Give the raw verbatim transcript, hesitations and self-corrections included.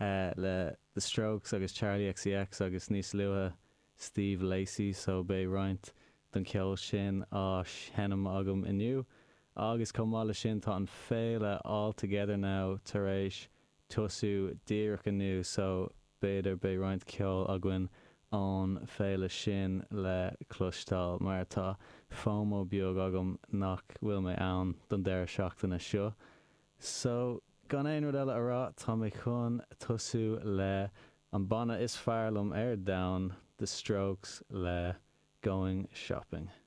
uh, le The Strokes agus Charlie X C X agus níos luatha Steve Lacy, so bé roint don ceol sin á henam agam inniu. Agus comála sin tá an féile all together now tar éis tosú díreach inniu, so béidir bé roint ceol aguain an féile sin le clustal, mar tá FOMO beag agam nach bhfuil mé ann don deir seachtainna seo. So gan éon rud eile ará tá mé chun tosú le an bana is fearlam ar down The Strokes le Going Shopping.